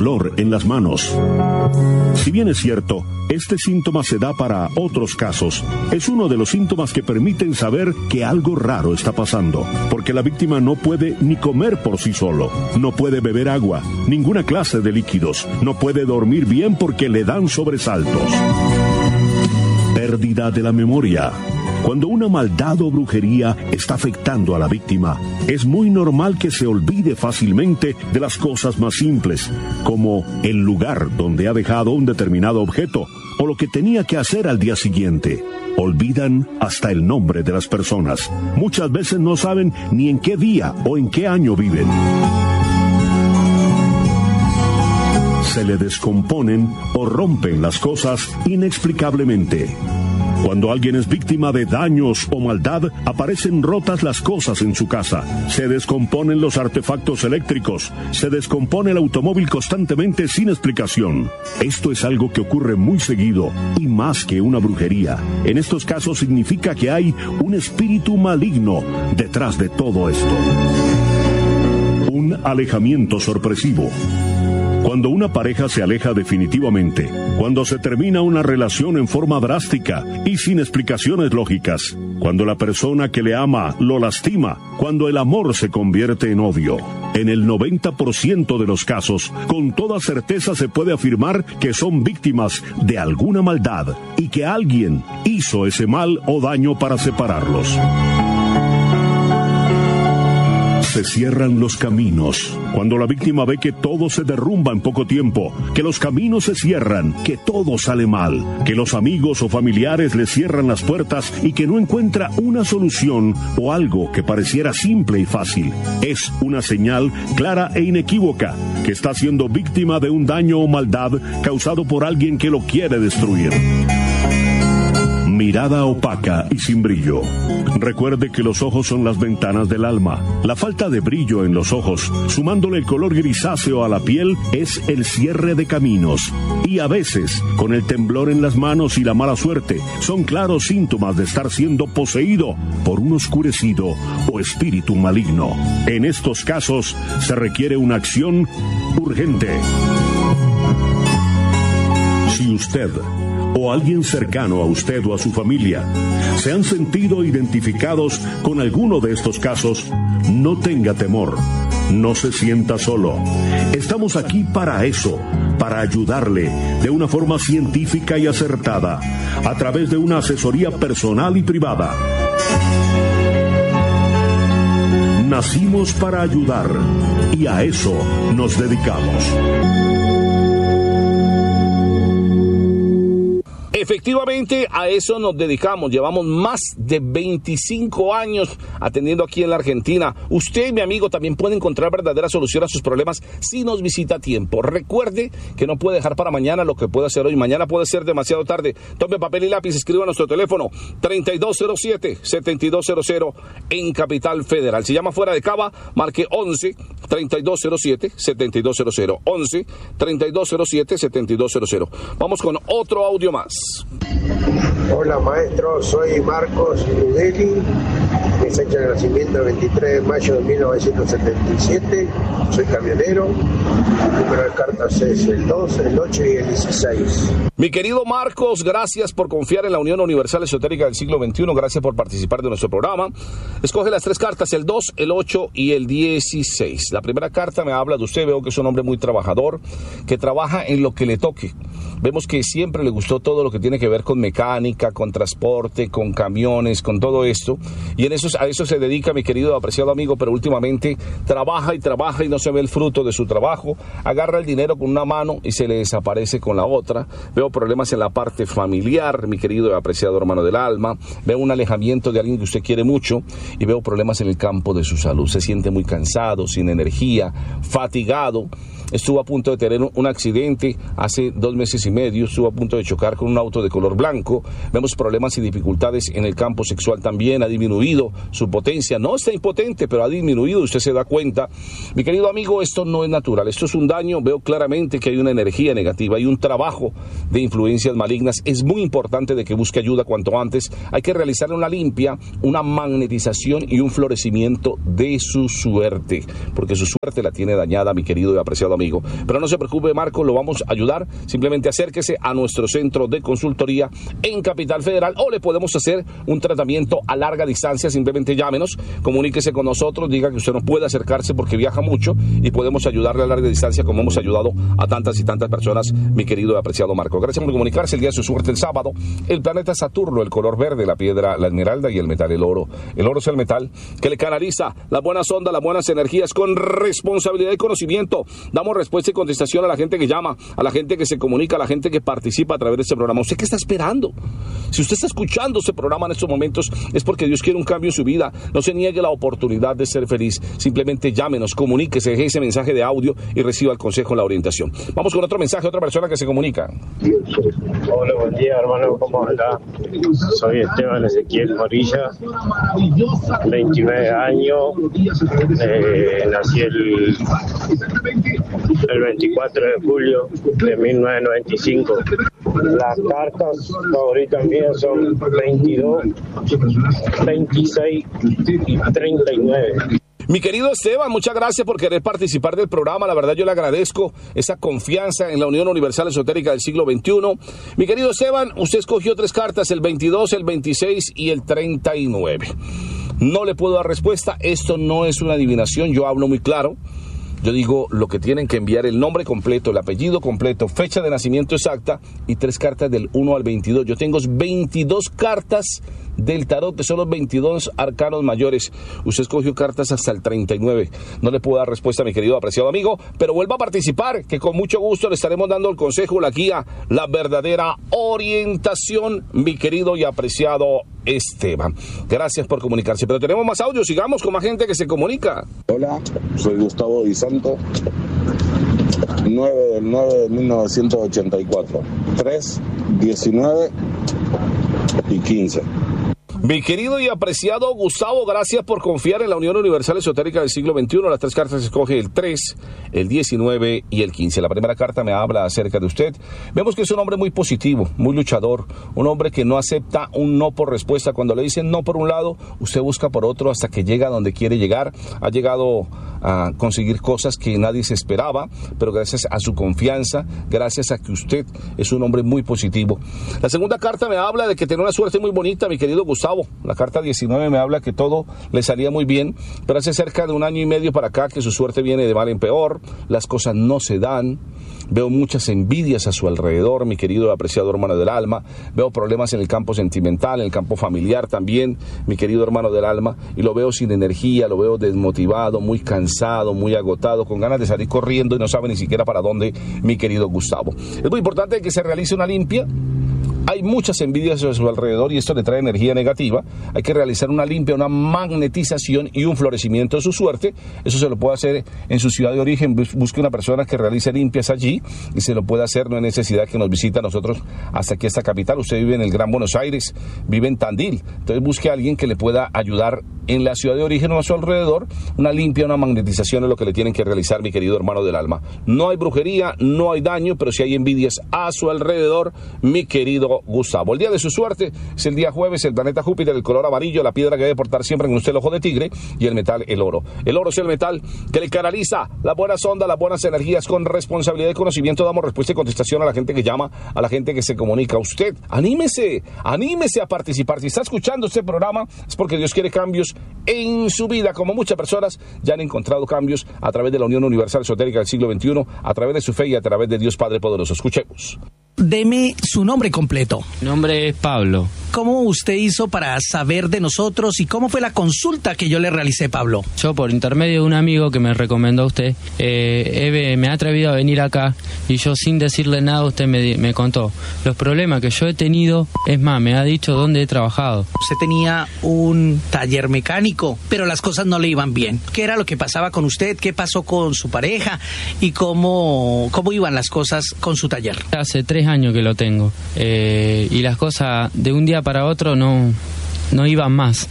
temblor en las manos. Si bien es cierto, este síntoma se da para otros casos, es uno de los síntomas que permiten saber que algo raro está pasando, porque la víctima no puede ni comer por sí solo, no puede beber agua, ninguna clase de líquidos, no puede dormir bien porque le dan sobresaltos. Pérdida de la memoria. Cuando una maldad o brujería está afectando a la víctima, es muy normal que se olvide fácilmente de las cosas más simples, como el lugar donde ha dejado un determinado objeto o lo que tenía que hacer al día siguiente. Olvidan hasta el nombre de las personas. Muchas veces no saben ni en qué día o en qué año viven. Se le descomponen o rompen las cosas inexplicablemente. Cuando alguien es víctima de daños o maldad, aparecen rotas las cosas en su casa, se descomponen los artefactos eléctricos, se descompone el automóvil constantemente sin explicación. Esto es algo que ocurre muy seguido y más que una brujería. En estos casos significa que hay un espíritu maligno detrás de todo esto. Un alejamiento sorpresivo. Cuando una pareja se aleja definitivamente, cuando se termina una relación en forma drástica y sin explicaciones lógicas, cuando la persona que le ama lo lastima, cuando el amor se convierte en odio. En el 90% de los casos, con toda certeza se puede afirmar que son víctimas de alguna maldad y que alguien hizo ese mal o daño para separarlos. Se cierran los caminos. Cuando la víctima ve que todo se derrumba en poco tiempo, que los caminos se cierran, que todo sale mal, que los amigos o familiares le cierran las puertas y que no encuentra una solución o algo que pareciera simple y fácil, es una señal clara e inequívoca que está siendo víctima de un daño o maldad causado por alguien que lo quiere destruir. Mirada opaca y sin brillo. Recuerde que los ojos son las ventanas del alma. La falta de brillo en los ojos, sumándole el color grisáceo a la piel, es el cierre de caminos. Y a veces, con el temblor en las manos y la mala suerte, son claros síntomas de estar siendo poseído por un oscurecido o espíritu maligno. En estos casos, se requiere una acción urgente. Si usted o alguien cercano a usted o a su familia se han sentido identificados con alguno de estos casos, no tenga temor, no se sienta solo. Estamos aquí para eso, para ayudarle de una forma científica y acertada, a través de una asesoría personal y privada. Nacimos para ayudar y a eso nos dedicamos. Efectivamente, a eso nos dedicamos. Llevamos más de 25 años atendiendo aquí en la Argentina. Usted, mi amigo, también puede encontrar verdadera solución a sus problemas si nos visita a tiempo. Recuerde que no puede dejar para mañana lo que puede hacer hoy. Mañana puede ser demasiado tarde. Tome papel y lápiz, escriba a nuestro teléfono 3207-7200 en Capital Federal. Si llama fuera de Cava, marque 11-3207-7200. 11-3207-7200. Vamos con otro audio más. Hola maestro, soy Marcos Udeli, mi fecha de nacimiento es 23 de mayo de 1977, soy camionero, el número de cartas es el 2, el 8 y el 16. Mi querido Marcos, gracias por confiar en la Unión Universal Esotérica del siglo XXI, gracias por participar de nuestro programa. Escoge las tres cartas, el 2, el 8 y el 16. La primera carta me habla de usted, veo que es un hombre muy trabajador, que trabaja en lo que le toque. Vemos que siempre le gustó todo lo que tiene que ver con mecánica, con transporte, con camiones, con todo esto. Y a eso se dedica, mi querido apreciado amigo, pero últimamente trabaja y no se ve el fruto de su trabajo. Agarra el dinero con una mano y se le desaparece con la otra. Veo problemas en la parte familiar, mi querido y apreciado hermano del alma. Veo un alejamiento de alguien que usted quiere mucho y veo problemas en el campo de su salud. Se siente muy cansado, sin energía, fatigado. Estuvo a punto de tener un accidente hace 2 meses y medio, estuvo a punto de chocar con un auto de color blanco. Vemos problemas y dificultades en el campo sexual también, ha disminuido su potencia, no está impotente, pero ha disminuido, usted se da cuenta. Mi querido amigo, esto no es natural, esto es un daño, veo claramente que hay una energía negativa, hay un trabajo de influencias malignas. Es muy importante de que busque ayuda cuanto antes, hay que realizarle una limpia, una magnetización y un florecimiento de su suerte, porque su suerte la tiene dañada, mi querido y apreciado amigo. amigo. Pero no se preocupe, Marcos, lo vamos a ayudar. Simplemente acérquese a nuestro centro de consultoría en Capital Federal o le podemos hacer un tratamiento a larga distancia. Simplemente llámenos, comuníquese con nosotros, diga que usted no puede acercarse porque viaja mucho y podemos ayudarle a larga distancia como hemos ayudado a tantas y tantas personas, mi querido y apreciado Marco. Gracias por comunicarse. El día de su suerte, el sábado, el planeta Saturno, el color verde, la piedra, la esmeralda y el metal, el oro. El oro es el metal que le canaliza las buenas ondas, las buenas energías con responsabilidad y conocimiento. Damos respuesta y contestación a la gente que llama, a la gente que se comunica, a la gente que participa a través de este programa. ¿Usted qué está esperando? Si usted está escuchando este programa en estos momentos, es porque Dios quiere un cambio en su vida. No se niegue la oportunidad de ser feliz. Simplemente llámenos, comuníquese, deje ese mensaje de audio y reciba el consejo, la orientación. Vamos con otro mensaje, otra persona que se comunica. Hola, buen día, hermano, ¿cómo anda? Soy Esteban Ezequiel Morilla, 29 años, nací el 24 de julio de 1995. Las cartas favoritas mías son 22, 26 y 39. Mi querido Esteban, muchas gracias por querer participar del programa. La verdad yo le agradezco esa confianza en la Unión Universal Esotérica del siglo XXI. Mi querido Esteban, usted escogió 3 cartas, el 22, el 26 y el 39. No le puedo dar respuesta, esto no es una adivinación, yo hablo muy claro. Yo digo lo que tienen que enviar: el nombre completo, el apellido completo, fecha de nacimiento exacta y 3 cartas del 1 al 22. Yo tengo 22 cartas del tarot, que son los 22 arcanos mayores. Usted escogió cartas hasta el 39. No le puedo dar respuesta, mi querido apreciado amigo, pero vuelva a participar, que con mucho gusto le estaremos dando el consejo, la guía, la verdadera orientación, mi querido y apreciado Esteban. Gracias por comunicarse, pero tenemos más audio. Sigamos con más gente que se comunica. Hola, soy Gustavo Di Santo, 9 del 9 de 1984, 3, 19 y 15. Mi querido y apreciado Gustavo, gracias por confiar en la Unión Universal Esotérica del siglo XXI. Las 3 cartas se escoge el 3, el 19 y el 15. La primera carta me habla acerca de usted. Vemos que es un hombre muy positivo, muy luchador, un hombre que no acepta un no por respuesta. Cuando le dicen no por un lado, usted busca por otro hasta que llega a donde quiere llegar. Ha llegado a conseguir cosas que nadie se esperaba, pero gracias a su confianza, gracias a que usted es un hombre muy positivo. La segunda carta me habla de que tiene una suerte muy bonita, mi querido Gustavo. La carta 19 me habla que todo le salía muy bien, pero hace cerca de 1 año y medio para acá que su suerte viene de mal en peor, las cosas no se dan. Veo muchas envidias a su alrededor, mi querido y apreciado hermano del alma. Veo problemas en el campo sentimental, en el campo familiar también, mi querido hermano del alma. Y lo veo sin energía, lo veo desmotivado, muy cansado, muy agotado, con ganas de salir corriendo y no sabe ni siquiera para dónde, mi querido Gustavo. Es muy importante que se realice una limpia. Hay muchas envidias a su alrededor y esto le trae energía negativa. Hay que realizar una limpia, una magnetización y un florecimiento de su suerte. Eso se lo puede hacer en su ciudad de origen. Busque una persona que realice limpias allí y se lo puede hacer. No hay necesidad que nos visite a nosotros hasta aquí, esta capital. Usted vive en el Gran Buenos Aires, vive en Tandil. Entonces busque a alguien que le pueda ayudar en la ciudad de origen o a su alrededor. Una limpia, una magnetización es lo que le tienen que realizar, mi querido hermano del alma. No hay brujería, no hay daño, pero si hay envidias a su alrededor, mi querido Gustavo. El día de su suerte es el día jueves, el planeta Júpiter, el color amarillo, la piedra que debe portar siempre en usted el ojo de tigre y el metal, el oro. El oro es el metal que le canaliza las buenas ondas, las buenas energías con responsabilidad y conocimiento. Damos respuesta y contestación a la gente que llama, a la gente que se comunica. Usted, anímese a participar. Si está escuchando este programa es porque Dios quiere cambios en su vida, como muchas personas ya han encontrado cambios a través de la Unión Universal Esotérica del siglo XXI, a través de su fe y a través de Dios Padre Poderoso. Escuchemos. Deme su nombre completo. Mi nombre es Pablo. ¿Cómo usted hizo para saber de nosotros y cómo fue la consulta que yo le realicé, Pablo? Yo, por intermedio de un amigo que me recomendó a usted, me ha atrevido a venir acá y yo, sin decirle nada, usted me contó los problemas que yo he tenido. Es más, me ha dicho dónde he trabajado. Usted tenía un taller mecánico, pero las cosas no le iban bien. ¿Qué era lo que pasaba con usted? ¿Qué pasó con su pareja? ¿Y cómo iban las cosas con su taller? Hace 3 años que lo tengo y las cosas de un día para otro no iban más.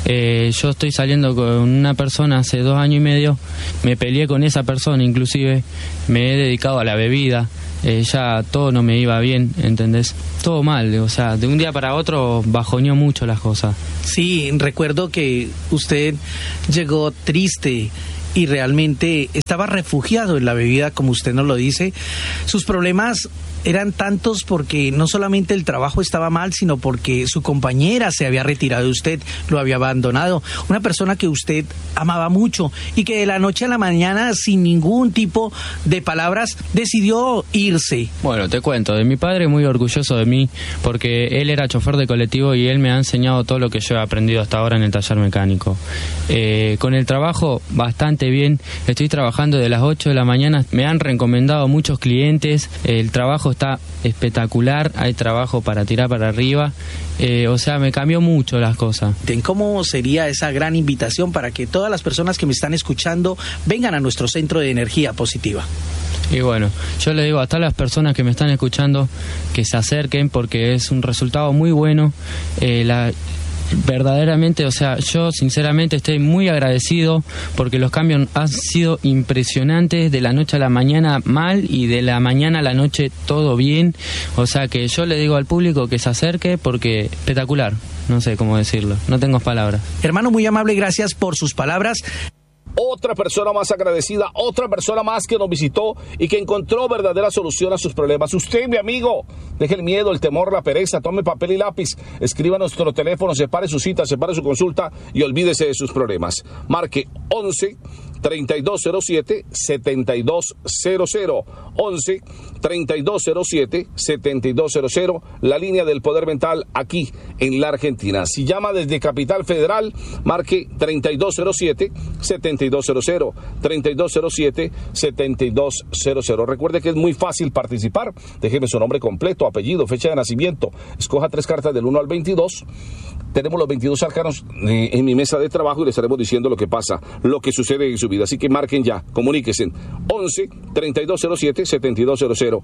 Yo estoy saliendo con una persona hace 2 años y medio, me peleé con esa persona, inclusive me he dedicado a la bebida, ya todo no me iba bien, ¿entendés? Todo mal, o sea, de un día para otro bajoneó mucho las cosas. Sí, recuerdo que usted llegó triste y realmente estaba refugiado en la bebida, como usted nos lo dice. Sus problemas eran tantos porque no solamente el trabajo estaba mal, sino porque su compañera se había retirado de usted, lo había abandonado. Una persona que usted amaba mucho y que de la noche a la mañana, sin ningún tipo de palabras, decidió irse. Bueno, te cuento, de mi padre muy orgulloso de mí porque él era chofer de colectivo y él me ha enseñado todo lo que yo he aprendido hasta ahora en el taller mecánico. Con el trabajo bastante bien, estoy trabajando de las 8 de la mañana, me han recomendado muchos clientes, el trabajo está espectacular, hay trabajo para tirar para arriba, o sea, me cambió mucho las cosas. ¿Cómo sería esa gran invitación para que todas las personas que me están escuchando vengan a nuestro centro de energía positiva? Y bueno, yo le digo a todas las personas que me están escuchando que se acerquen porque es un resultado muy bueno. Verdaderamente, o sea, yo sinceramente estoy muy agradecido porque los cambios han sido impresionantes, de la noche a la mañana mal y de la mañana a la noche todo bien, o sea que yo le digo al público que se acerque porque espectacular, no sé cómo decirlo, no tengo palabras. Hermano, muy amable, gracias por sus palabras. Otra persona más agradecida, otra persona más que nos visitó y que encontró verdadera solución a sus problemas. Usted, mi amigo, deje el miedo, el temor, la pereza, tome papel y lápiz, escriba nuestro teléfono, separe su cita, separe su consulta y olvídese de sus problemas. Marque 11-3207-7200, 11-3207-7200, la línea del poder mental aquí en la Argentina. Si llama desde Capital Federal, marque 3207-7200, 3207-7200. Recuerde que es muy fácil participar. Déjeme su nombre completo, apellido, fecha de nacimiento. Escoja 3 cartas del 1 al 22. Tenemos los 22 arcanos en mi mesa de trabajo y le estaremos diciendo lo que pasa, lo que sucede en su vida. Así que marquen ya, comuníquense. 11-3207-7200.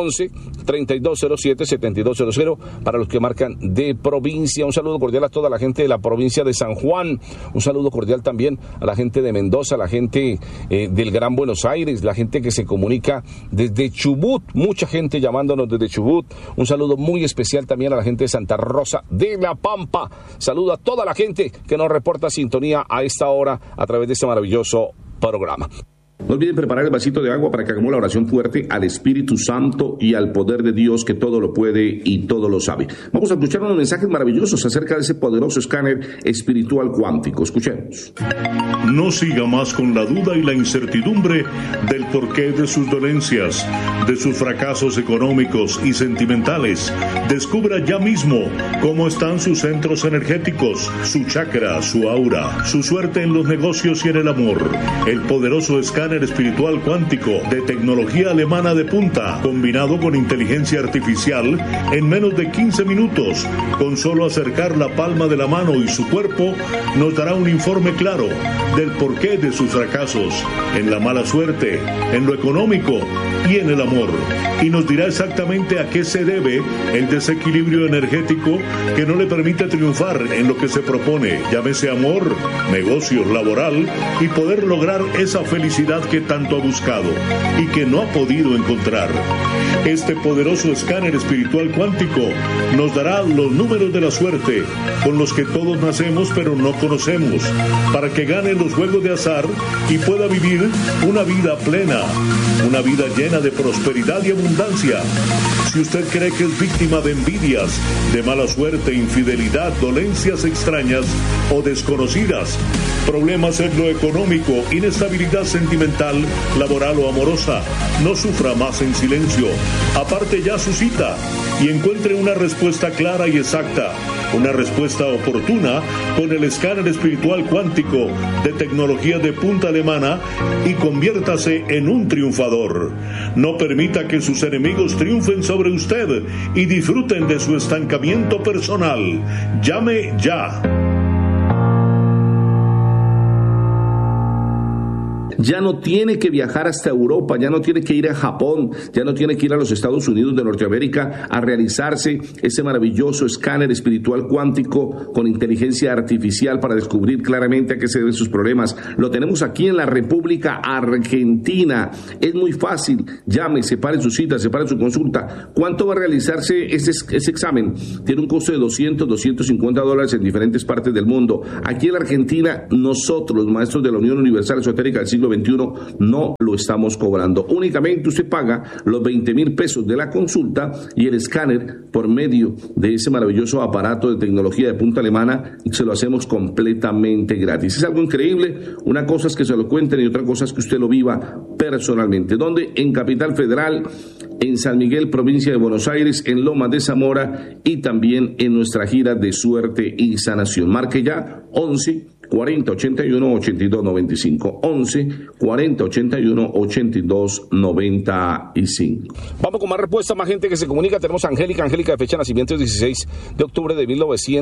11-3207-7200 para los que marcan de provincia. Un saludo cordial a toda la gente de la provincia de San Juan. Un saludo cordial también a la gente de Mendoza, la gente del Gran Buenos Aires, la gente que se comunica desde Chubut, mucha gente llamándonos desde Chubut. Un saludo muy especial también a la gente de Santa Rosa de la Pampa. Saludo a toda la gente que nos reporta sintonía a esta hora a través de este maravilloso programa. No olviden preparar el vasito de agua para que hagamos la oración fuerte al Espíritu Santo y al poder de Dios que todo lo puede y todo lo sabe. Vamos a escuchar unos mensajes maravillosos acerca de ese poderoso escáner espiritual cuántico. Escuchemos. No siga más con la duda y la incertidumbre del porqué de sus dolencias, de sus fracasos económicos y sentimentales. Descubra ya mismo cómo están sus centros energéticos, su chakra, su aura, su suerte en los negocios y en el amor. El poderoso escáner espiritual cuántico de tecnología alemana de punta, combinado con inteligencia artificial, en menos de 15 minutos, con solo acercar la palma de la mano y su cuerpo, nos dará un informe claro del porqué de sus fracasos, en la mala suerte, en lo económico y en el amor. Y nos dirá exactamente a qué se debe el desequilibrio energético que no le permite triunfar en lo que se propone, llámese amor, negocios, laboral, y poder lograr esa felicidad que tanto ha buscado y que no ha podido encontrar. Este poderoso escáner espiritual cuántico nos dará los números de la suerte con los que todos nacemos pero no conocemos, para que gane los juegos de azar y pueda vivir una vida plena, una vida llena de prosperidad y abundancia. Si usted cree que es víctima de envidias, de mala suerte, infidelidad, dolencias extrañas o desconocidas, problemas en lo económico, inestabilidad sentimental, laboral o amorosa, no sufra más en silencio. Aparte ya su cita y encuentre una respuesta clara y exacta, una respuesta oportuna con el escáner espiritual cuántico de tecnología de punta alemana y conviértase en un triunfador. No permita que sus enemigos triunfen sobre usted y disfruten de su estancamiento personal. Llame ya. ya no tiene que viajar hasta Europa, ya no tiene que ir a Japón, ya no tiene que ir a los Estados Unidos de Norteamérica a realizarse ese maravilloso escáner espiritual cuántico con inteligencia artificial para descubrir claramente a qué se deben sus problemas. Lo tenemos aquí en la República Argentina. Es muy fácil. Llame, separe su cita, separe su consulta. ¿Cuánto va a realizarse ese examen? Tiene un costo de $200-$250 en diferentes partes del mundo. Aquí en la Argentina, nosotros, los maestros de la Unión Universal Esotérica del siglo XXI, no lo estamos cobrando. Únicamente usted paga los 20,000 pesos de la consulta y el escáner por medio de ese maravilloso aparato de tecnología de punta alemana, se lo hacemos completamente gratis. Es algo increíble. Una cosa es que se lo cuenten y otra cosa es que usted lo viva personalmente. ¿Dónde? En Capital Federal, en San Miguel, provincia de Buenos Aires, en Lomas de Zamora y también en nuestra gira de suerte y sanación. Marque ya 11 40 81 82 95. 11 40 81 82 95. Vamos con más respuestas, más gente que se comunica. Tenemos a Angélica de fecha de nacimiento el 16 de octubre de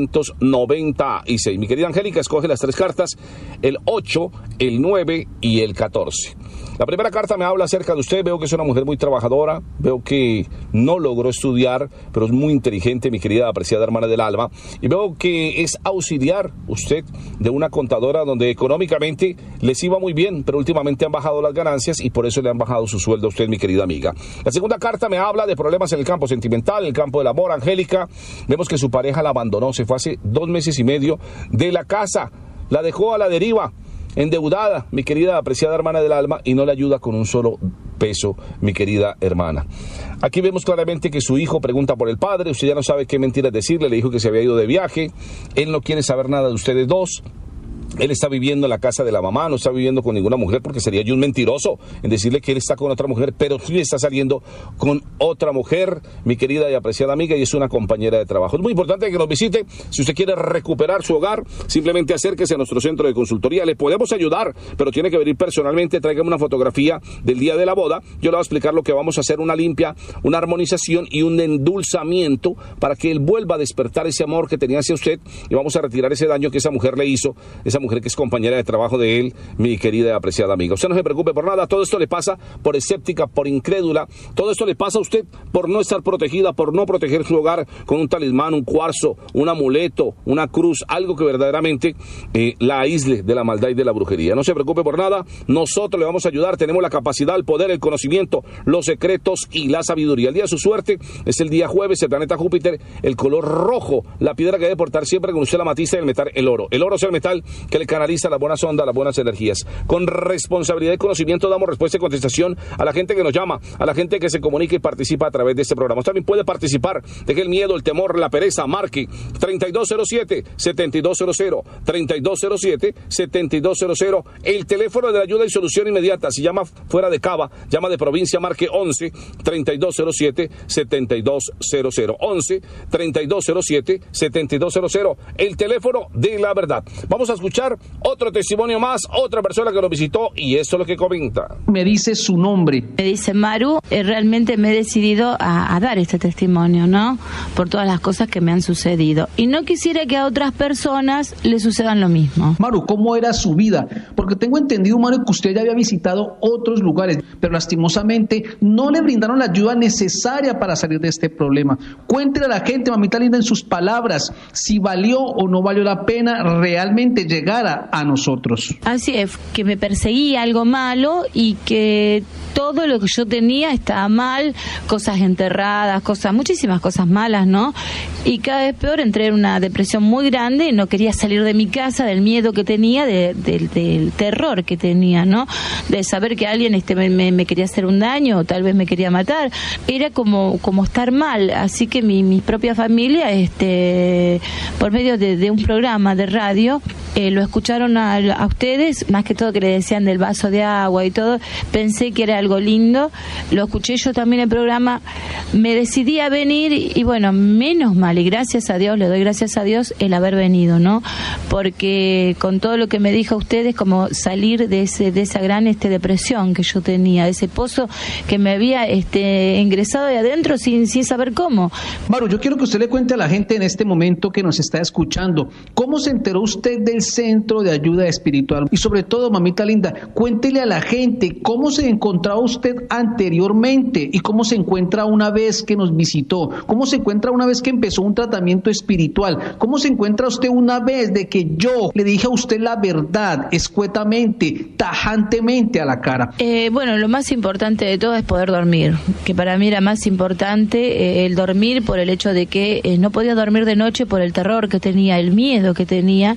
1996. Mi querida Angélica, escoge las 3 cartas, el 8, el 9 y el 14. La primera carta me habla acerca de usted. Veo que es una mujer muy trabajadora, veo que no logró estudiar, pero es muy inteligente, mi querida apreciada hermana del alma, y veo que es auxiliar usted de una contadora donde económicamente les iba muy bien, pero últimamente han bajado las ganancias y por eso le han bajado su sueldo a usted, mi querida amiga. La segunda carta me habla de problemas en el campo sentimental, en el campo del amor. Angélica, vemos que su pareja la abandonó, se fue hace 2 meses y medio de la casa, la dejó a la deriva, endeudada, mi querida apreciada hermana del alma, y no le ayuda con un solo peso, mi querida hermana. Aquí vemos claramente que su hijo pregunta por el padre, usted ya no sabe qué mentiras decirle, le dijo que se había ido de viaje, él no quiere saber nada de ustedes dos. Él está viviendo en la casa de la mamá, no está viviendo con ninguna mujer, porque sería yo un mentiroso en decirle que él está con otra mujer, pero sí está saliendo con otra mujer, mi querida y apreciada amiga, y es una compañera de trabajo. Es muy importante que nos visite. Si usted quiere recuperar su hogar, simplemente acérquese a nuestro centro de consultoría. Le podemos ayudar, pero tiene que venir personalmente. Tráigame una fotografía del día de la boda. Yo le voy a explicar lo que vamos a hacer: una limpia, una armonización y un endulzamiento para que él vuelva a despertar ese amor que tenía hacia usted, y vamos a retirar ese daño que esa mujer le hizo, esa mujer que es compañera de trabajo de él, mi querida y apreciada amiga. Usted no se preocupe por nada. Todo esto le pasa por escéptica, por incrédula. Todo esto le pasa a usted por no estar protegida, por no proteger su hogar con un talismán, un cuarzo, un amuleto, una cruz, algo que verdaderamente la aísle de la maldad y de la brujería. No se preocupe por nada. Nosotros le vamos a ayudar. Tenemos la capacidad, el poder, el conocimiento, los secretos y la sabiduría. El día de su suerte es el día jueves, el planeta Júpiter, el color rojo, la piedra que debe portar siempre con usted, la amatista, y el metal, el oro. El oro es el metal que le canaliza las buenas ondas, las buenas energías. Con responsabilidad y conocimiento damos respuesta y contestación a la gente que nos llama, a la gente que se comunica y participa a través de este programa. Usted también puede participar. Deje el miedo, el temor, la pereza. Marque 3207-7200, 3207-7200. El teléfono de la ayuda y solución inmediata. Si llama fuera de Cava, llama de provincia, marque 11-3207-7200. 11-3207-7200. El teléfono de la verdad. Vamos a escuchar otro testimonio más, otra persona que nos visitó, y esto es lo que comenta. Me dice su nombre. Me dice Maru, realmente me he decidido a dar este testimonio, ¿no? Por todas las cosas que me han sucedido. Y no quisiera que a otras personas le sucedan lo mismo. Maru, ¿cómo era su vida? Porque tengo entendido, Maru, que usted ya había visitado otros lugares, pero lastimosamente no le brindaron la ayuda necesaria para salir de este problema. Cuéntele a la gente, mamita linda, en sus palabras, si valió o no valió la pena realmente llegar a nosotros. Así es, que me perseguía algo malo y que todo lo que yo tenía estaba mal, cosas enterradas, muchísimas cosas malas, ¿no? Y cada vez peor, entré en una depresión muy grande y no quería salir de mi casa, del miedo que tenía, del terror que tenía, ¿no? De saber que alguien me quería hacer un daño o tal vez me quería matar. Era como estar mal, así que mi propia familia, por medio de un programa de radio, lo escucharon a ustedes, más que todo que le decían del vaso de agua y todo, pensé que era algo lindo. Lo escuché yo también en el programa, me decidí a venir y bueno, menos mal, y gracias a Dios, le doy gracias a Dios el haber venido, ¿no? Porque con todo lo que me dijo usted es como salir de esa gran depresión que yo tenía, de ese pozo que me había ingresado de adentro sin saber cómo. Maru, yo quiero que usted le cuente a la gente en este momento que nos está escuchando, ¿cómo se enteró usted del Centro de Ayuda Espiritual? Y sobre todo, mamita linda, cuéntele a la gente cómo se encontraba usted anteriormente y cómo se encuentra una vez que nos visitó, cómo se encuentra una vez que empezó un tratamiento espiritual, cómo se encuentra usted una vez de que yo le dije a usted la verdad, escuetamente, tajantemente a la cara. Bueno, lo más importante de todo es poder dormir, que para mí era más importante el dormir por el hecho de que no podía dormir de noche por el terror que tenía, el miedo que tenía.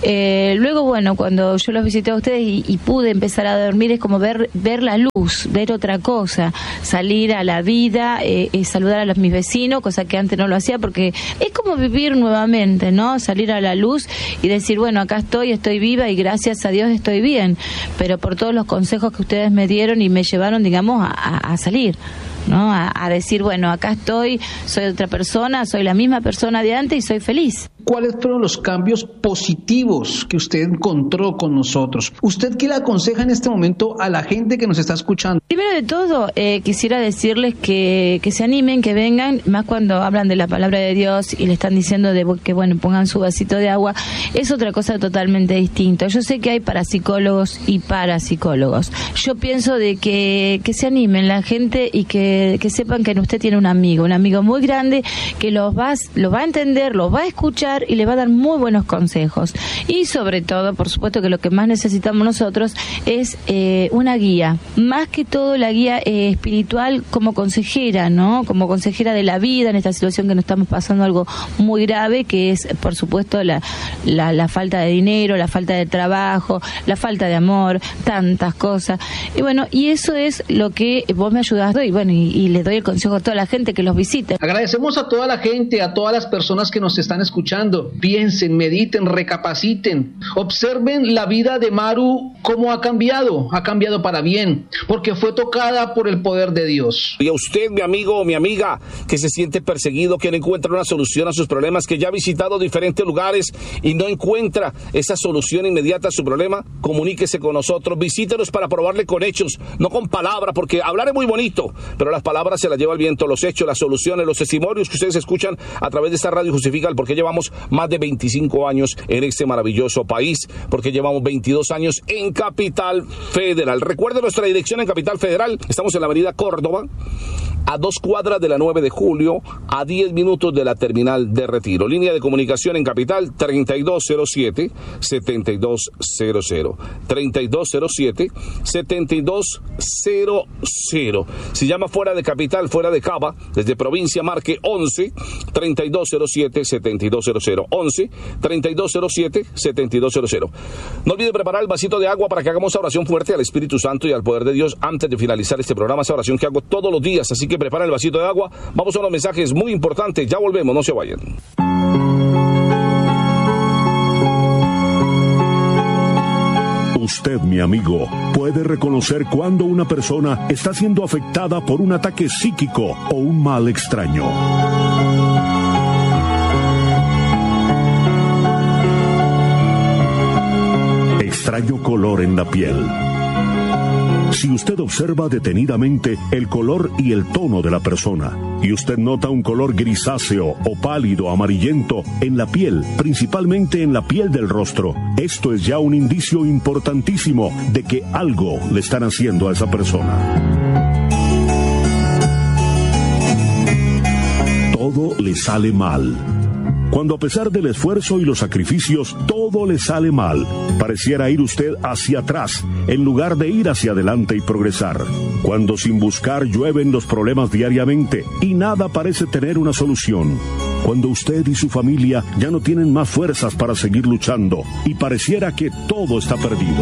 Luego, bueno, cuando yo los visité a ustedes y pude empezar a dormir, es como ver la luz, ver otra cosa, salir a la vida, saludar a mis vecinos, cosa que antes no lo hacía, porque es como vivir nuevamente, ¿no? Salir a la luz y decir, bueno, acá estoy viva y gracias a Dios estoy bien, pero por todos los consejos que ustedes me dieron y me llevaron, digamos, a salir, ¿no? A decir, bueno, acá estoy, soy otra persona, soy la misma persona de antes y soy feliz. ¿Cuáles fueron los cambios positivos que usted encontró con nosotros? ¿Usted qué le aconseja en este momento a la gente que nos está escuchando? Primero de todo, quisiera decirles que se animen, que vengan, más cuando hablan de la palabra de Dios y le están diciendo que, bueno, pongan su vasito de agua, es otra cosa totalmente distinta. Yo sé que hay parapsicólogos y parapsicólogos. Yo pienso de que se animen la gente y que sepan que usted tiene un amigo muy grande que lo va a entender, lo va a escuchar y le va a dar muy buenos consejos. Y sobre todo, por supuesto que lo que más necesitamos nosotros es una guía, más que todo la guía espiritual como consejera, ¿no? Como consejera de la vida en esta situación que nos estamos pasando algo muy grave, que es, por supuesto, la falta de dinero, la falta de trabajo, la falta de amor, tantas cosas. Y bueno, y eso es lo que vos me ayudaste y bueno, y les doy el consejo a toda la gente que los visite. Agradecemos a toda la gente, a todas las personas que nos están escuchando. Piensen, mediten, recapaciten, observen la vida de Maru, cómo ha cambiado para bien, porque fue tocada por el poder de Dios. Y a usted, mi amigo o mi amiga, que se siente perseguido, que no encuentra una solución a sus problemas, que ya ha visitado diferentes lugares y no encuentra esa solución inmediata a su problema, comuníquese con nosotros, visítenos para probarle con hechos, no con palabras, porque hablar es muy bonito, pero las palabras se las lleva el viento, los hechos, las soluciones, los testimonios que ustedes escuchan a través de esta radio justifican porque llevamos más de 25 años en este maravilloso país, porque llevamos 22 años en Capital Federal. Recuerde nuestra dirección en Capital Federal, estamos en la avenida Córdoba, a 2 cuadras de la 9 de julio, a 10 minutos de la terminal de Retiro. Línea de comunicación en Capital 3207-7200. 3207-7200. Si llama fuera de Capital, fuera de Cava, desde provincia, marque 11-3207-7200. 11-3207-7200. No olvide preparar el vasito de agua para que hagamos oración fuerte al Espíritu Santo y al poder de Dios antes de finalizar este programa, esa oración que hago todos los días, así que prepara el vasito de agua. Vamos a unos mensajes muy importantes. Ya volvemos, no se vayan. Usted, mi amigo, puede reconocer cuando una persona está siendo afectada por un ataque psíquico o un mal extraño. Extraño color en la piel. Si usted observa detenidamente el color y el tono de la persona, y usted nota un color grisáceo o pálido amarillento en la piel, principalmente en la piel del rostro, esto es ya un indicio importantísimo de que algo le están haciendo a esa persona. Todo le sale mal. Cuando a pesar del esfuerzo y los sacrificios todo le sale mal, pareciera ir usted hacia atrás en lugar de ir hacia adelante y progresar. Cuando sin buscar llueven los problemas diariamente y nada parece tener una solución. Cuando usted y su familia ya no tienen más fuerzas para seguir luchando y pareciera que todo está perdido.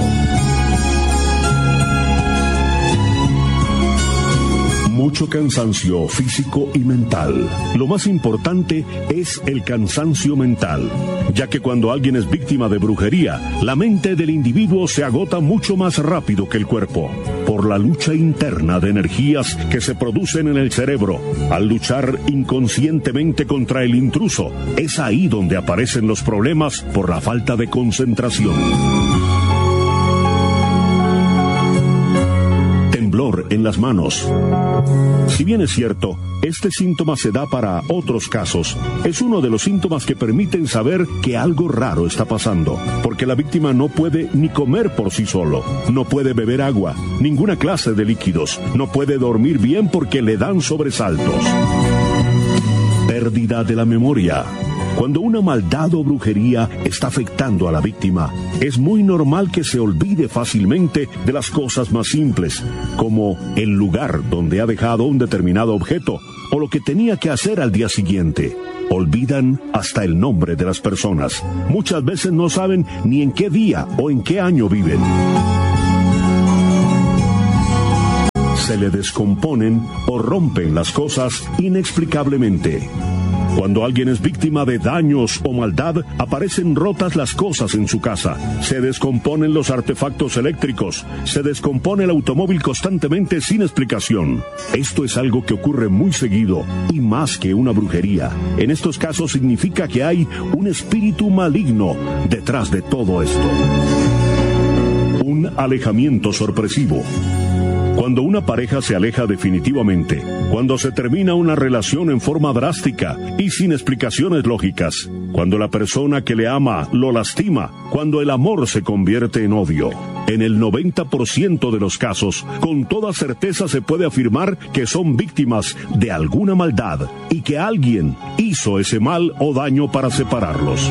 Mucho cansancio físico y mental. Lo más importante es el cansancio mental, ya que cuando alguien es víctima de brujería, la mente del individuo se agota mucho más rápido que el cuerpo. Por por la lucha interna de energías que se producen en el cerebro. Al luchar inconscientemente contra el intruso, es ahí donde aparecen los problemas por la falta de concentración. Temblor en las manos. Si bien es cierto, este síntoma se da para otros casos, es uno de los síntomas que permiten saber que algo raro está pasando, porque la víctima no puede ni comer por sí solo, no puede beber agua, ninguna clase de líquidos, no puede dormir bien porque le dan sobresaltos. Pérdida de la memoria. Cuando una maldad o brujería está afectando a la víctima, es muy normal que se olvide fácilmente de las cosas más simples, como el lugar donde ha dejado un determinado objeto o lo que tenía que hacer al día siguiente. Olvidan hasta el nombre de las personas. Muchas veces no saben ni en qué día o en qué año viven. Se le descomponen o rompen las cosas inexplicablemente. Cuando alguien es víctima de daños o maldad, aparecen rotas las cosas en su casa, se descomponen los artefactos eléctricos, se descompone el automóvil constantemente sin explicación. Esto es algo que ocurre muy seguido y más que una brujería. En estos casos significa que hay un espíritu maligno detrás de todo esto. Un alejamiento sorpresivo. Cuando una pareja se aleja definitivamente, cuando se termina una relación en forma drástica y sin explicaciones lógicas, cuando la persona que le ama lo lastima, cuando el amor se convierte en odio. En el 90% de los casos, con toda certeza se puede afirmar que son víctimas de alguna maldad y que alguien hizo ese mal o daño para separarlos.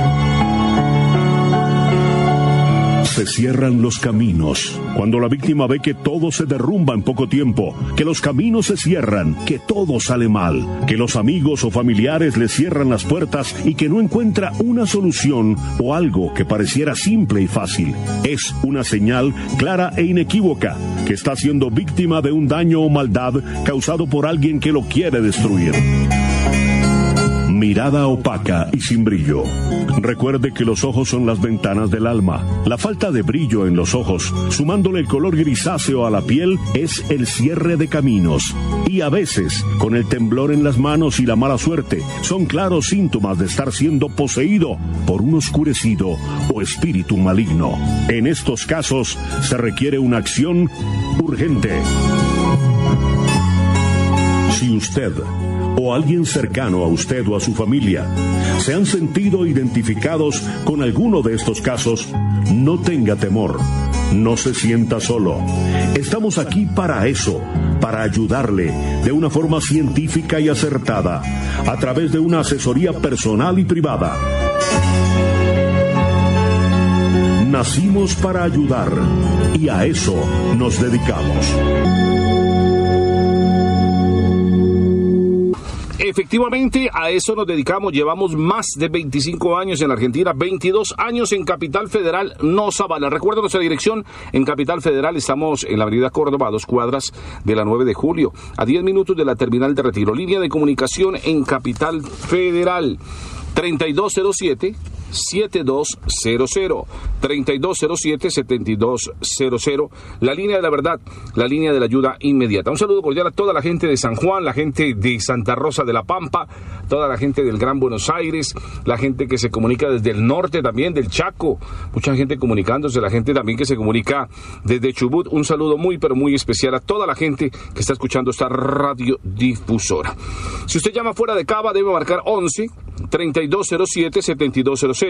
Se cierran los caminos. Cuando la víctima ve que todo se derrumba en poco tiempo, que los caminos se cierran, que todo sale mal, que los amigos o familiares le cierran las puertas y que no encuentra una solución o algo que pareciera simple y fácil, es una señal clara e inequívoca que está siendo víctima de un daño o maldad causado por alguien que lo quiere destruir. Mirada opaca y sin brillo. Recuerde que los ojos son las ventanas del alma. La falta de brillo en los ojos, sumándole el color grisáceo a la piel, es el cierre de caminos. Y a veces, con el temblor en las manos y la mala suerte, son claros síntomas de estar siendo poseído por un oscurecido o espíritu maligno. En estos casos, se requiere una acción urgente. Si usted o alguien cercano a usted o a su familia se han sentido identificados con alguno de estos casos, no tenga temor, no se sienta solo. Estamos aquí para eso, para ayudarle de una forma científica y acertada, a través de una asesoría personal y privada. Nacimos para ayudar y a eso nos dedicamos. Efectivamente, a eso nos dedicamos. Llevamos más de 25 años en Argentina, 22 años en Capital Federal, nos avala. Recuerda nuestra dirección en Capital Federal. Estamos en la avenida Córdoba, a 2 cuadras de la 9 de julio, a 10 minutos de la terminal de Retiro. Línea de comunicación en Capital Federal, 3207-7200, 3207-7200, la línea de la verdad, la línea de la ayuda inmediata. Un saludo cordial a toda la gente de San Juan, la gente de Santa Rosa de la Pampa, toda la gente del Gran Buenos Aires, la gente que se comunica desde el norte también, del Chaco, mucha gente comunicándose, la gente también que se comunica desde Chubut. Un saludo muy pero muy especial a toda la gente que está escuchando esta radiodifusora. Si usted llama fuera de Cava, debe marcar 11-3207-7200,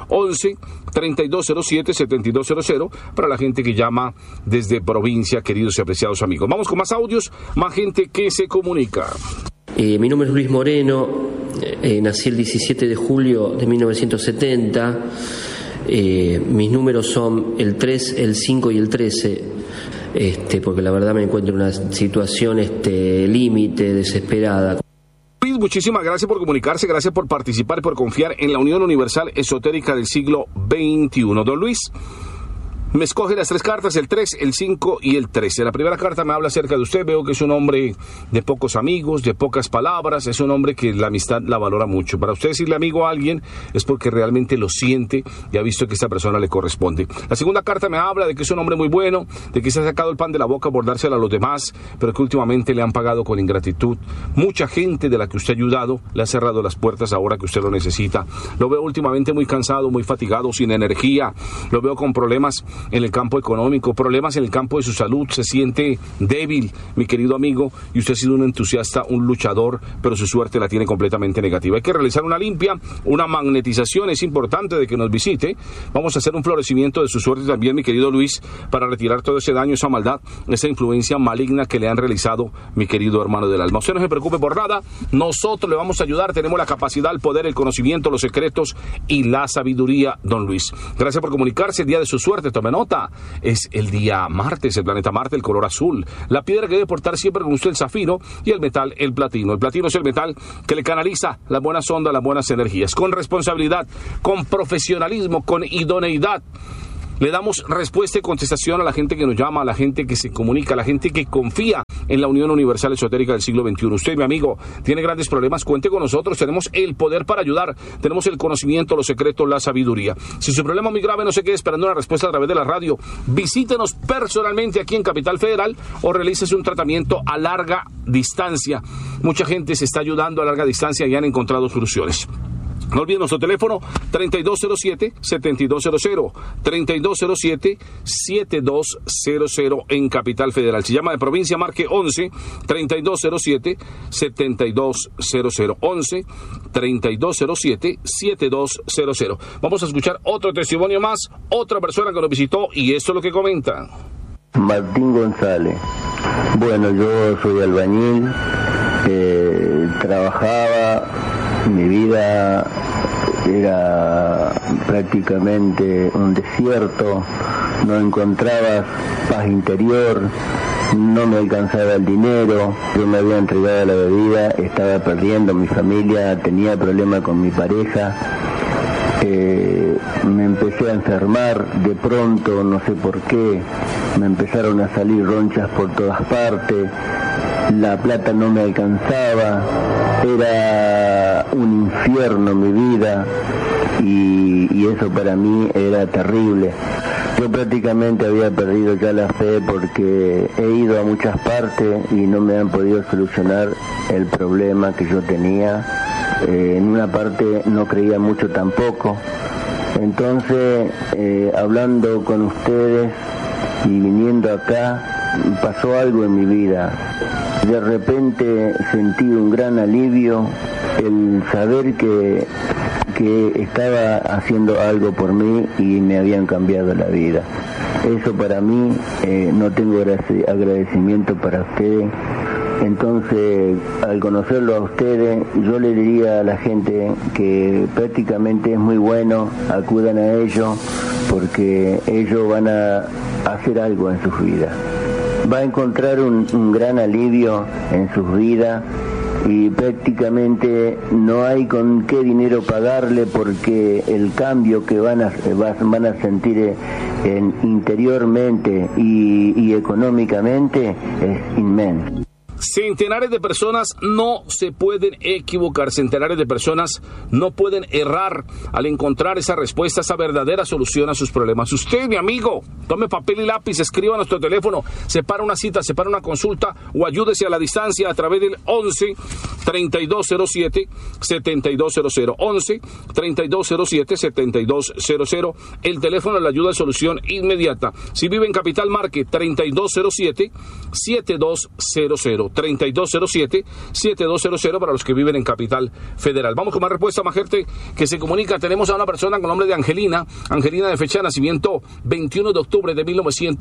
11-3207-7200, para la gente que llama desde provincia, queridos y apreciados amigos. Vamos con más audios, más gente que se comunica. Mi nombre es Luis Moreno, nací el 17 de julio de 1970, mis números son el 3, el 5 y el 13, porque la verdad me encuentro en una situación límite, desesperada. Muchísimas gracias por comunicarse, gracias por participar y por confiar en la Unión Universal Esotérica del siglo XXI. Don Luis. Me escoge las 3 cartas, el 3, el 5 y el 13. La primera carta me habla acerca de usted. Veo que es un hombre de pocos amigos, de pocas palabras. Es un hombre que la amistad la valora mucho. Para usted decirle amigo a alguien es porque realmente lo siente y ha visto que esta persona le corresponde. La segunda carta me habla de que es un hombre muy bueno, de que se ha sacado el pan de la boca por dárselo a los demás, pero que últimamente le han pagado con ingratitud. Mucha gente de la que usted ha ayudado le ha cerrado las puertas ahora que usted lo necesita. Lo veo últimamente muy cansado, muy fatigado, sin energía. Lo veo con problemas en el campo económico, problemas en el campo de su salud, se siente débil, mi querido amigo, y usted ha sido un entusiasta, un luchador, pero su suerte la tiene completamente negativa. Hay que realizar una limpia, una magnetización, es importante de que nos visite. Vamos a hacer un florecimiento de su suerte también, mi querido Luis, para retirar todo ese daño, esa maldad, esa influencia maligna que le han realizado, mi querido hermano del alma. Usted no se preocupe por nada, nosotros le vamos a ayudar, tenemos la capacidad, el poder, el conocimiento, los secretos y la sabiduría, don Luis. Gracias por comunicarse, el día de su suerte, tome nota. Es el día martes, el planeta Marte, el color azul. La piedra que debe portar siempre con usted el zafiro y el metal, el platino. El platino es el metal que le canaliza las buenas ondas, las buenas energías. Con responsabilidad, con profesionalismo, con idoneidad. Le damos respuesta y contestación a la gente que nos llama, a la gente que se comunica, a la gente que confía en la Unión Universal Esotérica del siglo XXI. Usted, mi amigo, tiene grandes problemas, cuente con nosotros, tenemos el poder para ayudar, tenemos el conocimiento, los secretos, la sabiduría. Si su problema es muy grave, no se quede esperando una respuesta a través de la radio. Visítenos personalmente aquí en Capital Federal o realícese un tratamiento a larga distancia. Mucha gente se está ayudando a larga distancia y han encontrado soluciones. No olviden nuestro teléfono 3207-7200, 3207-7200 en Capital Federal. Si llama de provincia, marque 11-3207-7200, 11-3207-7200. Vamos a escuchar otro testimonio más, otra persona que nos visitó y esto es lo que comenta. Martín González. Bueno, yo soy albañil, trabajaba, mi vida era prácticamente un desierto, no encontraba paz interior, no me alcanzaba el dinero, yo me había entregado a la bebida, estaba perdiendo mi familia, tenía problemas con mi pareja, me empecé a enfermar, de pronto, no sé por qué, me empezaron a salir ronchas por todas partes, la plata no me alcanzaba, era un infierno mi vida y eso para mí era terrible. Yo prácticamente había perdido ya la fe porque he ido a muchas partes y no me han podido solucionar el problema que yo tenía. En una parte no creía mucho tampoco. Entonces, hablando con ustedes y viniendo acá, pasó algo en mi vida. De repente sentí un gran alivio, el saber que estaba haciendo algo por mí y me habían cambiado la vida. Eso para mí, no tengo agradecimiento para ustedes. Entonces, al conocerlo a ustedes, yo le diría a la gente que prácticamente es muy bueno, acudan a ellos, porque ellos van a hacer algo en sus vidas. Va a encontrar un gran alivio en sus vidas y prácticamente no hay con qué dinero pagarle porque el cambio que van a sentir interiormente y económicamente es inmenso. Centenares de personas no se pueden equivocar, centenares de personas no pueden errar al encontrar esa respuesta, esa verdadera solución a sus problemas. Usted, mi amigo, tome papel y lápiz, escriba a nuestro teléfono, separa una cita, separa una consulta o ayúdese a la distancia a través del 11-3207-7200, 11-3207-7200, el teléfono de la ayuda de solución inmediata. Si vive en Capital, marque 3207-7200. 3207-7200 para los que viven en Capital Federal. Vamos con más respuesta, más gente que se comunica. Tenemos a una persona con nombre de Angelina de fecha de nacimiento 21 de octubre de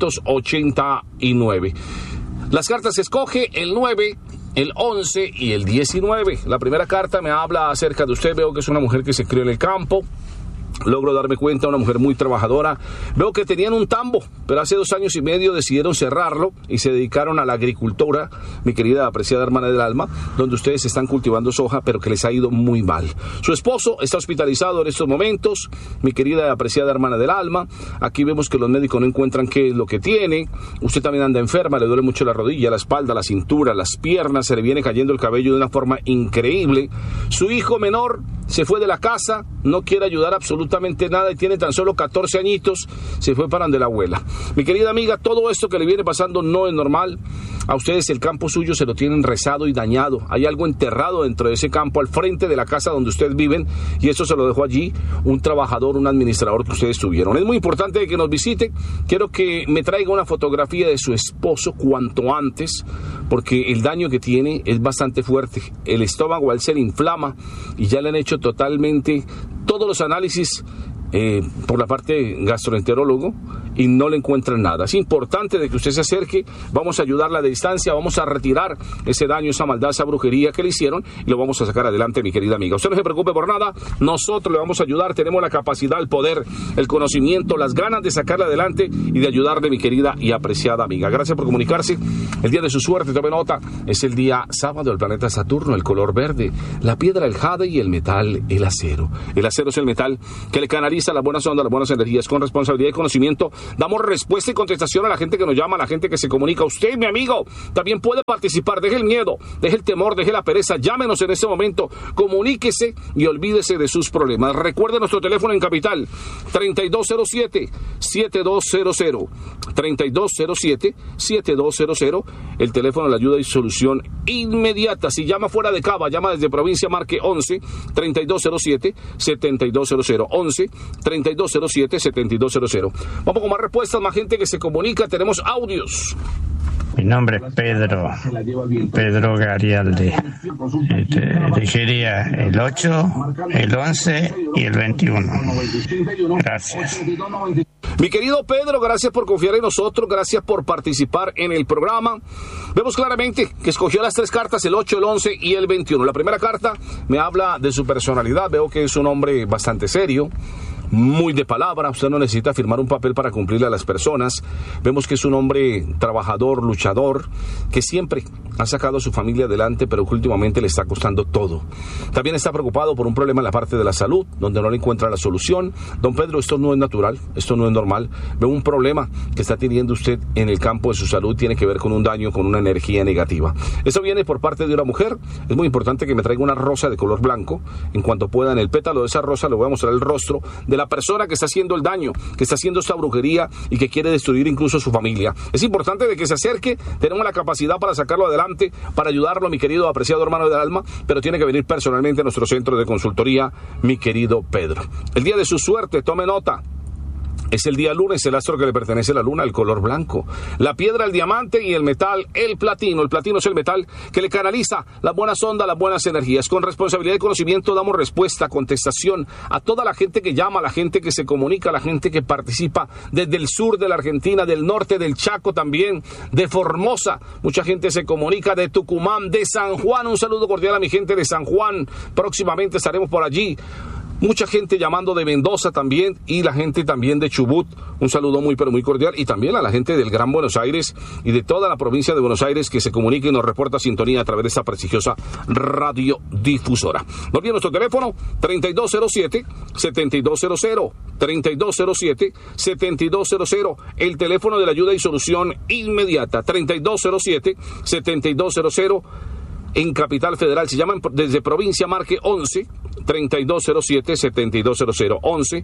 1989. Las cartas se escoge el 9, el 11 y el 19. La primera carta me habla acerca de usted. Veo que es una mujer que se crió en el campo. logro darme cuenta, una mujer muy trabajadora. Veo que tenían un tambo, pero hace 2 años y medio decidieron cerrarlo y se dedicaron a la agricultura, mi querida apreciada hermana del alma, donde ustedes están cultivando soja, pero que les ha ido muy mal. Su esposo está hospitalizado en estos momentos, mi querida apreciada hermana del alma. Aquí vemos que los médicos no encuentran qué es lo que tiene. Usted también anda enferma, le duele mucho la rodilla, la espalda, la cintura, las piernas, se le viene cayendo el cabello de una forma increíble. Su hijo menor se fue de la casa, no quiere ayudar absolutamente nada y tiene tan solo 14 añitos, se fue para donde la abuela. Mi querida amiga, todo esto que le viene pasando no es normal. A ustedes el campo suyo se lo tienen rezado y dañado. Hay algo enterrado dentro de ese campo al frente de la casa donde ustedes viven y eso se lo dejó allí un trabajador, un administrador que ustedes tuvieron. Es muy importante que nos visite. Quiero que me traiga una fotografía de su esposo cuanto antes, porque el daño que tiene es bastante fuerte. El estómago a él se le inflama y ya le han hecho totalmente todos los análisis por la parte gastroenterólogo y no le encuentran nada. Es importante de que usted se acerque, vamos a ayudarla de distancia, vamos a retirar ese daño, esa maldad, esa brujería que le hicieron y lo vamos a sacar adelante, mi querida amiga. Usted no se preocupe por nada, nosotros le vamos a ayudar, tenemos la capacidad, el poder, el conocimiento, las ganas de sacarla adelante y de ayudarle, mi querida y apreciada amiga. Gracias por comunicarse. El día de su suerte, tome nota, es el día sábado, el planeta Saturno, el color verde, la piedra, el jade y el metal, el acero. El acero es el metal que le canaliza las buenas ondas, las buenas energías. Con responsabilidad y conocimiento damos respuesta y contestación a la gente que nos llama, a la gente que se comunica. Usted, mi amigo, también puede participar. Deje el miedo, deje el temor, deje la pereza, llámenos en este momento, comuníquese y olvídese de sus problemas. Recuerde nuestro teléfono en Capital, 3207-7200, 3207-7200, el teléfono de la ayuda y solución inmediata. Si llama fuera de Cava, llama desde provincia, marque 11-3207-7200, 11-3207-7200. Vamos con más respuestas, más gente que se comunica, tenemos audios. Mi nombre es Pedro Garialde. Elegiría el 8, el 11 y el 21. Gracias. Mi querido Pedro, gracias por confiar en nosotros, gracias por participar en el programa. Vemos claramente que escogió las 3 cartas, el 8, el 11 y el 21. La primera carta me habla de su personalidad, veo que es un hombre bastante serio, muy de palabra, usted no necesita firmar un papel para cumplirle a las personas. Vemos que es un hombre trabajador, luchador, que siempre ha sacado a su familia adelante, pero que últimamente le está costando todo. También está preocupado por un problema en la parte de la salud, donde no le encuentra la solución. Don Pedro, esto no es natural, esto no es normal. Veo un problema que está teniendo usted en el campo de su salud, tiene que ver con un daño, con una energía negativa. Eso viene por parte de una mujer. Es muy importante que me traiga una rosa de color blanco. En cuanto pueda, en el pétalo de esa rosa le voy a mostrar el rostro de la persona que está haciendo el daño, que está haciendo esta brujería y que quiere destruir incluso a su familia. Es importante de que se acerque, tenemos la capacidad para sacarlo adelante, para ayudarlo, mi querido apreciado hermano del alma, pero tiene que venir personalmente a nuestro centro de consultoría, mi querido Pedro. El día de su suerte, tome nota. Es el día lunes, el astro que le pertenece a la luna, el color blanco. La piedra, el diamante y el metal, el platino. El platino es el metal que le canaliza las buenas ondas, las buenas energías. Con responsabilidad y conocimiento damos respuesta, contestación a toda la gente que llama, a la gente que se comunica, a la gente que participa desde el sur de la Argentina, del norte del Chaco también, de Formosa. Mucha gente se comunica de Tucumán, de San Juan. Un saludo cordial a mi gente de San Juan. Próximamente estaremos por allí. Mucha gente llamando de Mendoza también y la gente también de Chubut. Un saludo muy pero muy cordial y también a la gente del Gran Buenos Aires y de toda la provincia de Buenos Aires que se comunica y nos reporta sintonía a través de esta prestigiosa radiodifusora. No olviden nuestro teléfono 3207-7200, 3207-7200, el teléfono de la ayuda y solución inmediata, 3207-7200. En Capital Federal, si llaman desde provincia, marque 11-3207-7200,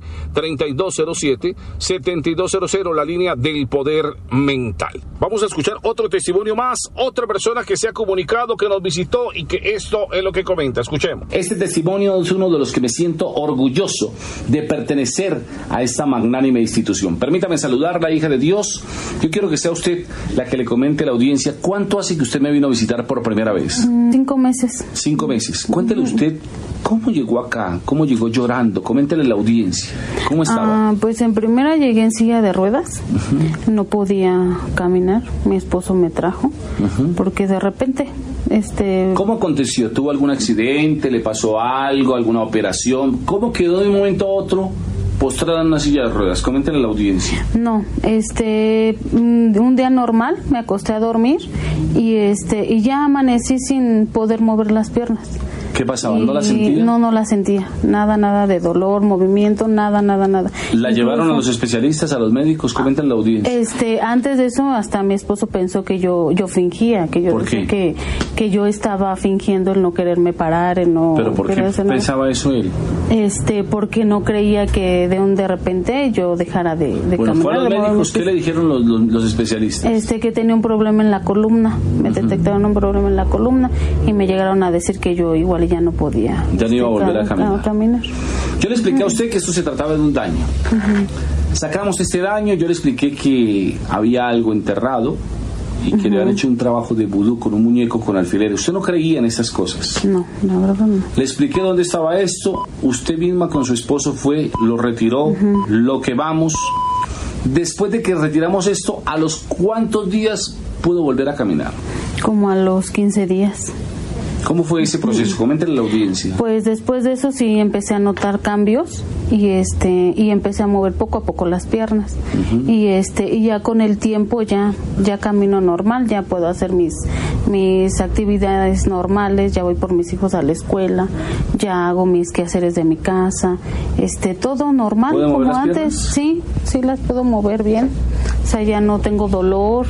11-3207-7200, la línea del poder mental. Vamos a escuchar otro testimonio más, otra persona que se ha comunicado, que nos visitó y que esto es lo que comenta. Escuchemos. Este testimonio es uno de los que me siento orgulloso de pertenecer a esta magnánime institución. Permítame saludar a la hija de Dios. Yo quiero que sea usted la que le comente a la audiencia cuánto hace que usted me vino a visitar por primera vez. 5 meses. 5 meses. Cuéntele usted cómo llegó acá, cómo llegó llorando. Coméntele a la audiencia. ¿Cómo estaba? Pues en primera llegué en silla de ruedas. No podía caminar. Mi esposo me trajo porque de repente... ¿Cómo aconteció? ¿Tuvo algún accidente? ¿Le pasó algo? ¿Alguna operación? ¿Cómo quedó de un momento a otro postrada en una silla de ruedas. Coméntenle a la audiencia. No, un día normal me acosté a dormir y ya amanecí sin poder mover las piernas. ¿Qué pasaba? ¿No la sentía? No la sentía. Nada de dolor, movimiento, nada. ¿La llevaron a los especialistas, a los médicos? Comenten la audiencia. Antes de eso, hasta mi esposo pensó que yo fingía, que yo ¿Por decía qué? que yo estaba fingiendo el no quererme parar, el no. ¿Pero por qué pensaba eso él? Porque no creía que de repente yo dejara de caminar. ¿Fue a los médicos? ¿Qué le dijeron los especialistas? Que tenía un problema en la columna. Me detectaron un problema en la columna y me llegaron a decir que yo igual ya no podía. Ya no iba a volver a caminar. Yo le expliqué a usted que esto se trataba de un daño. Sacamos este daño, yo le expliqué que había algo enterrado y que le habían hecho un trabajo de vudú con un muñeco con alfileres. ¿Usted no creía en estas cosas? No, la verdad no. Le expliqué dónde estaba esto. Usted misma con su esposo fue, lo retiró, lo quemamos. Después de que retiramos esto, ¿a los cuántos días pudo volver a caminar? Como a los 15 días. ¿Cómo fue ese proceso? Coméntenle a la audiencia. Pues después de eso sí empecé a notar cambios y empecé a mover poco a poco las piernas. Y ya con el tiempo ya camino normal, ya puedo hacer mis actividades normales, ya voy por mis hijos a la escuela, ya hago mis quehaceres de mi casa, todo normal como antes. Sí, las puedo mover bien. O sea, ya no tengo dolor,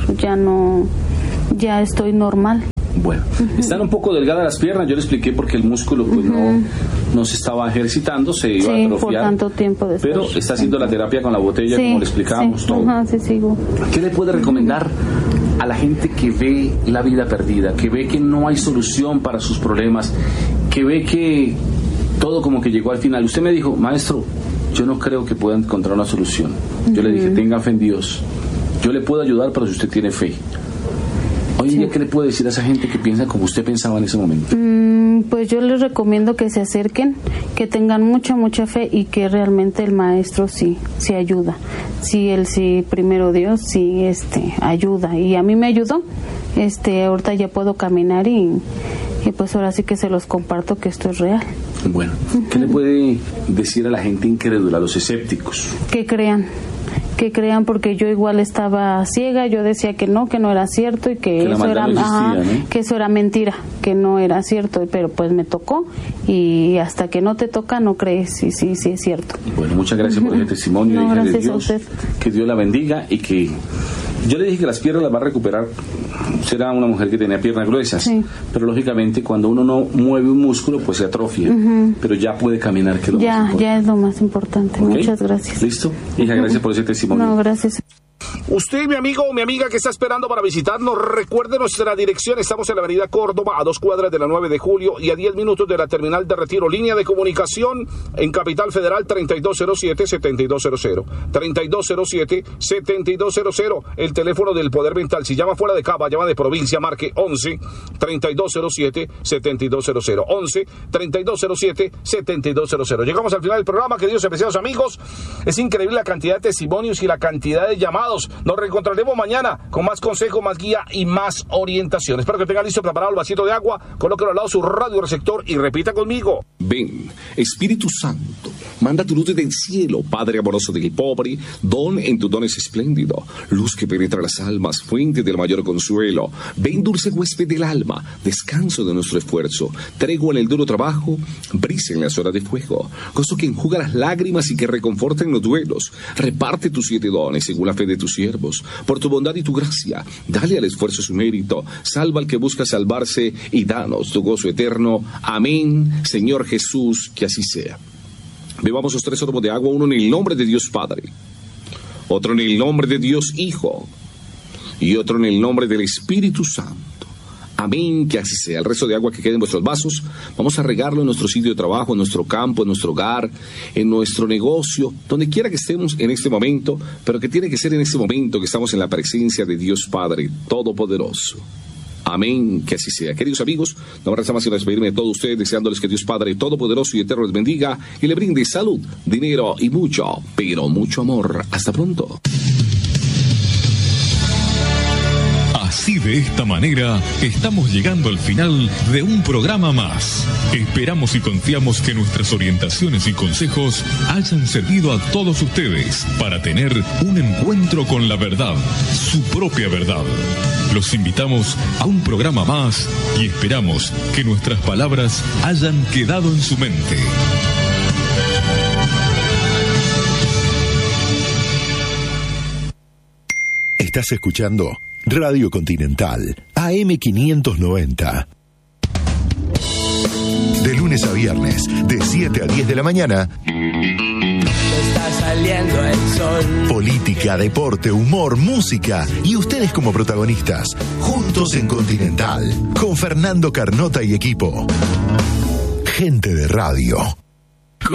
ya estoy normal. Bueno, están un poco delgadas las piernas, yo le expliqué porque el músculo pues no se estaba ejercitando, se iba a atrofiar. Por tanto tiempo después. Pero está haciendo la terapia con la botella, como le explicamos, todo. Sí, sigo. ¿Qué le puede recomendar a la gente que ve la vida perdida, que ve que no hay solución para sus problemas, que ve que todo como que llegó al final? Usted me dijo, maestro, yo no creo que pueda encontrar una solución. Yo le dije, tenga fe en Dios. Yo le puedo ayudar, pero si usted tiene fe. Hoy en día, ¿qué le puede decir a esa gente que piensa como usted pensaba en ese momento? Pues yo les recomiendo que se acerquen, que tengan mucha fe y que realmente el maestro sí ayuda. Sí, primero Dios, sí, ayuda. Y a mí me ayudó. Ahorita ya puedo caminar y pues ahora sí que se los comparto que esto es real. Bueno, ¿qué le puede decir a la gente incrédula, a los escépticos? Que crean, porque yo igual estaba ciega, yo decía que no era cierto y que eso era que eso era mentira, que no era cierto, pero pues me tocó y hasta que no te toca no crees, sí es cierto. Bueno, muchas gracias por ese testimonio, hija de Dios, que Dios la bendiga y que yo le dije que las piernas las va a recuperar. Será una mujer que tenía piernas gruesas, pero lógicamente cuando uno no mueve un músculo pues se atrofia, pero ya puede caminar, que es lo más importante. Ya es lo más importante. ¿Okay? Muchas gracias. ¿Listo? Hija, gracias por ese testimonio. No, gracias. Usted, mi amigo o mi amiga que está esperando para visitarnos, recuerde nuestra dirección. Estamos en la avenida Córdoba, a 2 cuadras de la 9 de julio y a 10 minutos de la terminal de Retiro. Línea de comunicación en Capital Federal 3207-7200. 3207-7200. El teléfono del Poder Mental. Si llama fuera de Cava, llama de provincia, marque 11-3207-7200. 11-3207-7200. Llegamos al final del programa, queridos y apreciados amigos. Es increíble la cantidad de testimonios y la cantidad de llamados. Nos reencontraremos mañana con más consejos, más guía y más orientación. Espero que tenga listo preparado el vasito de agua, colóquelo al lado de su radio receptor y repita conmigo. Ven, Espíritu Santo, manda tu luz desde el cielo, Padre amoroso del pobre, don en tus dones espléndido, luz que penetra las almas, fuente del mayor consuelo. Ven, dulce huésped del alma, descanso de nuestro esfuerzo, tregua en el duro trabajo, brisa en las horas de fuego, gozo que enjuga las lágrimas y que reconforta en los duelos. Reparte tus 7 dones según la fe de tus siervos, por tu bondad y tu gracia, dale al esfuerzo su mérito, salva al que busca salvarse y danos tu gozo eterno. Amén, Señor Jesús, que así sea. Bebamos los 3 sorbos de agua, uno en el nombre de Dios Padre, otro en el nombre de Dios Hijo y otro en el nombre del Espíritu Santo. Amén, que así sea. El resto de agua que quede en vuestros vasos, vamos a regarlo en nuestro sitio de trabajo, en nuestro campo, en nuestro hogar, en nuestro negocio, donde quiera que estemos en este momento, pero que tiene que ser en este momento que estamos en la presencia de Dios Padre Todopoderoso. Amén, que así sea. Queridos amigos, no me resta más que despedirme de todos ustedes, deseándoles que Dios Padre Todopoderoso y Eterno les bendiga y le brinde salud, dinero y mucho, pero mucho amor. Hasta pronto. Así, de esta manera, estamos llegando al final de un programa más. Esperamos y confiamos que nuestras orientaciones y consejos hayan servido a todos ustedes para tener un encuentro con la verdad, su propia verdad. Los invitamos a un programa más y esperamos que nuestras palabras hayan quedado en su mente. Estás escuchando Radio Continental, AM590. De lunes a viernes, de 7 a 10 de la mañana. Está saliendo el sol. Política, deporte, humor, música y ustedes como protagonistas, juntos en Continental, con Fernando Carnota y equipo. Gente de radio.